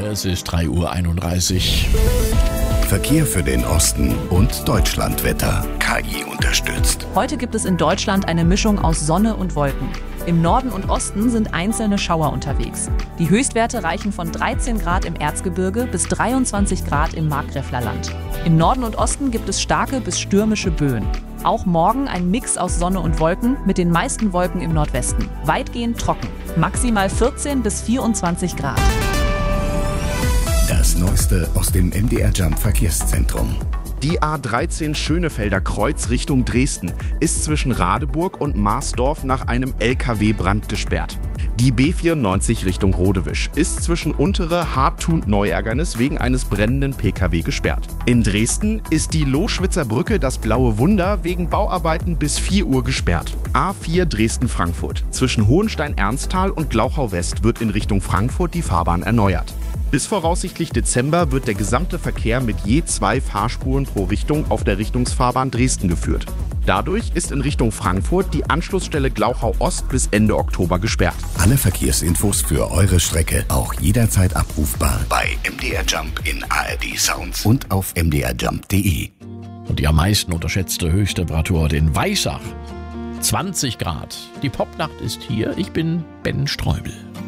Es ist 3:31 Uhr. Verkehr für den Osten und Deutschlandwetter. KI unterstützt. Heute gibt es in Deutschland eine Mischung aus Sonne und Wolken. Im Norden und Osten sind einzelne Schauer unterwegs. Die Höchstwerte reichen von 13 Grad im Erzgebirge bis 23 Grad im Markgräflerland. Im Norden und Osten gibt es starke bis stürmische Böen. Auch morgen ein Mix aus Sonne und Wolken mit den meisten Wolken im Nordwesten. Weitgehend trocken. Maximal 14 bis 24 Grad. Das Neueste aus dem MDR Jump Verkehrszentrum. Die A13 Schönefelder Kreuz Richtung Dresden ist zwischen Radeburg und Marsdorf nach einem LKW-Brand gesperrt. Die B94 Richtung Rodewisch ist zwischen Untere Hartthun-Neuergernis wegen eines brennenden PKW gesperrt. In Dresden ist die Loschwitzer Brücke das Blaue Wunder wegen Bauarbeiten bis 4 Uhr gesperrt. A4 Dresden-Frankfurt. Zwischen Hohenstein-Ernsthal und Glauchau-West wird in Richtung Frankfurt die Fahrbahn erneuert. Bis voraussichtlich Dezember wird der gesamte Verkehr mit je 2 Fahrspuren pro Richtung auf der Richtungsfahrbahn Dresden geführt. Dadurch ist in Richtung Frankfurt die Anschlussstelle Glauchau Ost bis Ende Oktober gesperrt. Alle Verkehrsinfos für eure Strecke auch jederzeit abrufbar bei MDR Jump in ARD Sounds und auf mdrjump.de. Und die am meisten unterschätzte Höchsttemperatur heute in Weissach. 20 Grad. Die Popnacht ist hier. Ich bin Ben Streubel.